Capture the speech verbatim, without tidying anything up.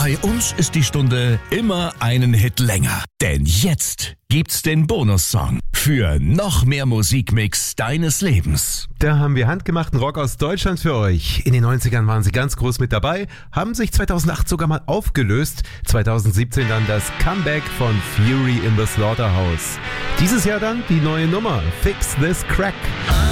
Bei uns ist die Stunde immer einen Hit länger. Denn jetzt gibt's den Bonussong für noch mehr Musikmix deines Lebens. Da haben wir handgemachten Rock aus Deutschland für euch. In den neunzigern waren sie ganz groß mit dabei, haben sich zweitausendacht sogar mal aufgelöst. zweitausendsiebzehn dann das Comeback von Fury in the Slaughterhouse. Dieses Jahr dann die neue Nummer, Fix This Crack.